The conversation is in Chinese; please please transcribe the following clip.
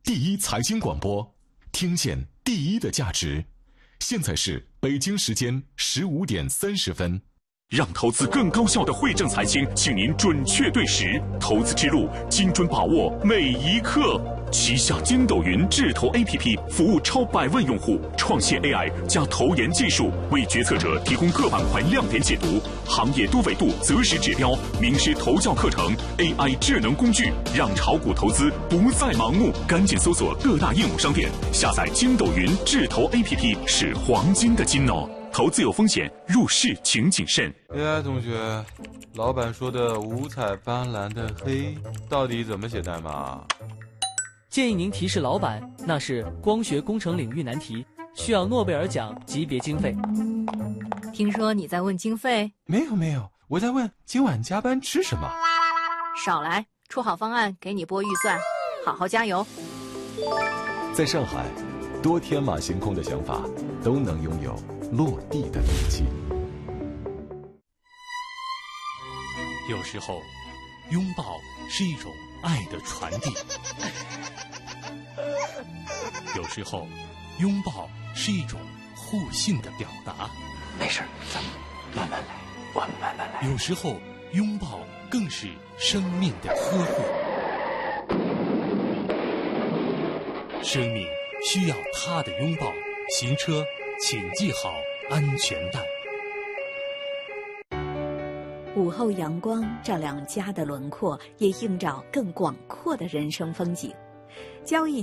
第一财经广播，听见第一的价值。现在是北京时间15点30分。 让投资更高效的惠正财经，请您准确对时，投资之路精准把握每一刻。旗下筋斗云智投 APP 服务超100万用户，创新 AI 加投研技术，为决策者提供各板块亮点解读、行业多维度择时指标、名师投教课程、AI 智能工具，让炒股投资不再盲目。赶紧搜索各大应用商店，下载筋斗云智投 APP 是黄金的金哦。投资有风险，入市请谨慎。 AI 同学，老板说的五彩斑斓的黑到底怎么写代码？ 建议您提示老板，那是光学工程领域难题，需要诺贝尔奖级别经费。 听说你在问经费？ 没有，我在问今晚加班吃什么。 少来，出好方案给你拨预算，好好加油。 在上海，多天马行空的想法都能拥有落地的勇气。 有时候，拥抱是一种爱的传递；有时候，拥抱是一种互信的表达。 没事，咱们慢慢来，我们慢慢来。 有时候，拥抱更是生命的呵护。生命需要他的拥抱。行车请系好安全带。 午后阳光照亮家的轮廓，也映照更广阔的人生风景。交易